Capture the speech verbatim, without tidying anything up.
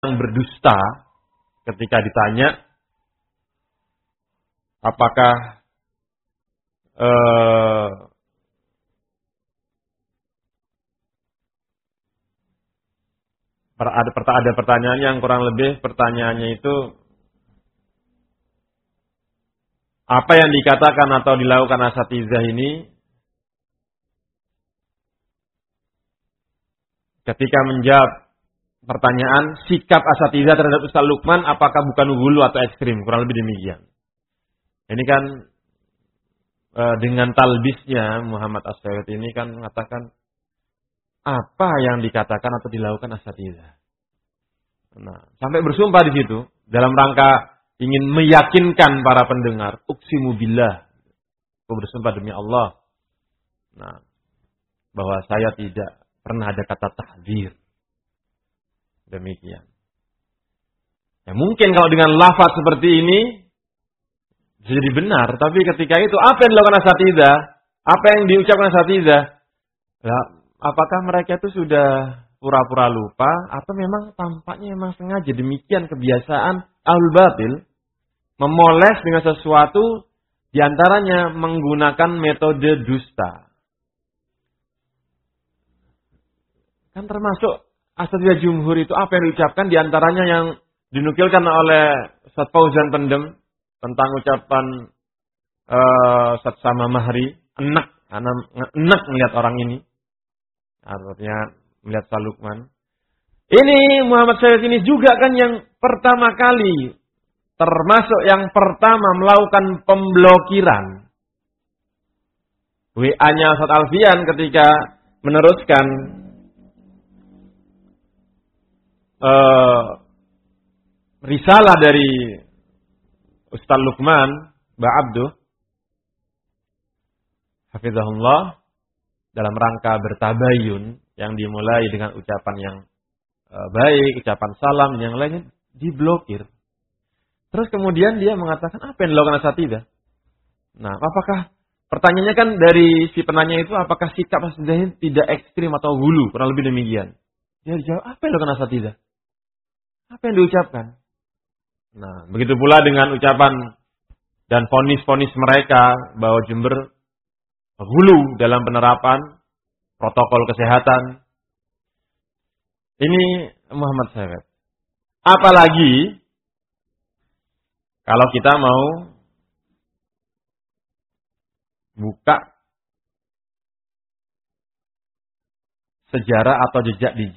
yang berdusta ketika ditanya apakah eh, ada, ada pertanyaan yang kurang lebih pertanyaannya itu apa yang dikatakan atau dilakukan asatizah ini ketika menjawab pertanyaan sikap asatizah terhadap Ustaz Lukman apakah bukan hulu atau ekstrim, kurang lebih demikian. Ini kan e, dengan talbisnya Muhammad As-Sayyid ini kan mengatakan apa yang dikatakan atau dilakukan asatizah. Nah, sampai bersumpah di situ dalam rangka ingin meyakinkan para pendengar, uqsimu billah, aku bersumpah demi Allah. Nah, bahwa saya tidak pernah ada kata tahdzir. Demikian. Ya, mungkin kalau dengan lafaz seperti ini bisa jadi benar, tapi ketika itu apa yang dilakukan asatizah, apa yang diucapkan asatizah, ya, apakah mereka itu sudah pura-pura lupa atau memang tampaknya memang sengaja demikian kebiasaan ahlul batil memoles dengan sesuatu diantaranya menggunakan metode dusta. Kan termasuk asatizah jumhur itu apa yang diucapkan diantaranya yang dinukilkan oleh Ustaz Fauzan Pendem tentang ucapan uh, Ustaz Sama Mahri, enak, karena enak melihat orang ini. Artinya melihat Ustaz Lukman. Ini Muhammad Sayyid ini juga kan yang pertama kali, termasuk yang pertama melakukan pemblokiran. W A-nya Ustaz Alfian ketika meneruskan uh, risalah dari Ustaz Lukman Mbak Abduh hafizahullah dalam rangka bertabayun yang dimulai dengan ucapan yang e, baik, ucapan salam yang lainnya diblokir. Terus kemudian dia mengatakan apa yang dilakukan asatizah? Nah, apakah pertanyaannya kan dari si penanya itu apakah sikap asatizah tidak ekstrim atau hulu? Kurang lebih demikian. Dia dijawab apa yang dilakukan asatizah? Apa yang diucapkan? Nah, begitu pula dengan ucapan dan vonis-vonis mereka bahwa Jember hulu dalam penerapan protokol kesehatan. Ini Muhammad Sayyid. Apalagi kalau kita mau buka sejarah atau jejak di